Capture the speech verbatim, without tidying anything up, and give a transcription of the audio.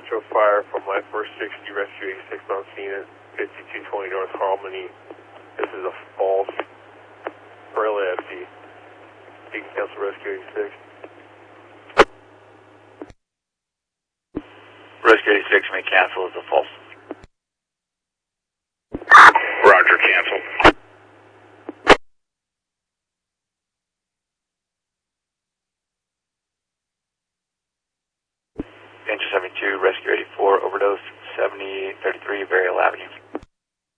Metro Fire from Life First sixty, Rescue eighty-six on scene at fifty-two twenty North Harmony. This is a false for L A F C. You can cancel Rescue eighty-six. Rescue eighty-six may cancel as a false. Roger, cancel. Danger seventy-two, Rescue eighty-four, overdose, seventy thirty-three, Burial Avenue.